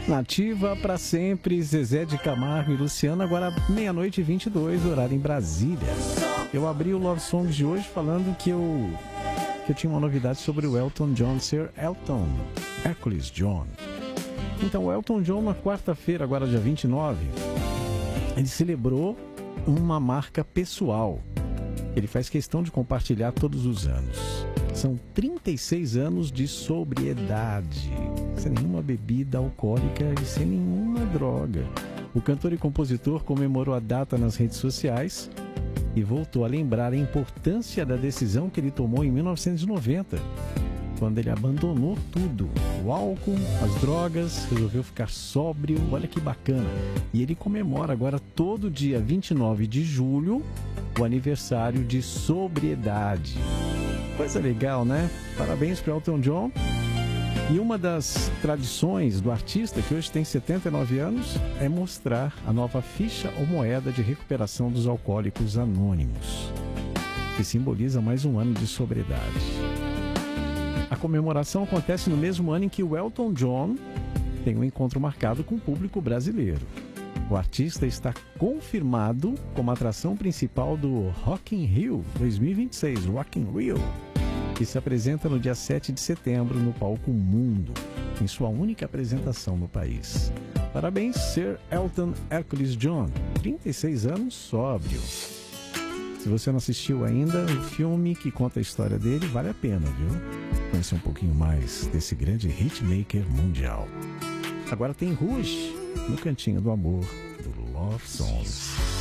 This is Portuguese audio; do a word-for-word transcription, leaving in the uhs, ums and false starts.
Nativa pra sempre, Zezé de Camargo e Luciano, agora meia-noite e vinte e dois, horário em Brasília. Eu abri o Love Songs de hoje falando que eu, que eu tinha uma novidade sobre o Elton John, Sir Elton Hercules John. Então, o Elton John, na quarta-feira, agora dia vinte e nove, ele celebrou uma marca pessoal. Ele faz questão de compartilhar todos os anos. São trinta e seis anos de sobriedade, sem nenhuma bebida alcoólica e sem nenhuma droga. O cantor e compositor comemorou a data nas redes sociais e voltou a lembrar a importância da decisão que ele tomou em mil novecentos e noventa, quando ele abandonou tudo, o álcool, as drogas, resolveu ficar sóbrio. Olha que bacana. E ele comemora agora todo dia vinte e nove de julho o aniversário de sobriedade. Coisa legal, né? Parabéns para Elton John. E uma das tradições do artista, que hoje tem setenta e nove anos, é mostrar a nova ficha ou moeda de recuperação dos alcoólicos anônimos, que simboliza mais um ano de sobriedade. A comemoração acontece no mesmo ano em que o Elton John tem um encontro marcado com o público brasileiro. O artista está confirmado como atração principal do Rock in Rio dois mil e vinte e seis, Rock in Rio, que se apresenta no dia sete de setembro no Palco Mundo, em sua única apresentação no país. Parabéns, Sir Elton Hercules John, trinta e seis anos sóbrio. Se você não assistiu ainda, o filme que conta a história dele vale a pena, viu? Conhecer um pouquinho mais desse grande hitmaker mundial. Agora tem Rouge no Cantinho do Amor, do Love Songs.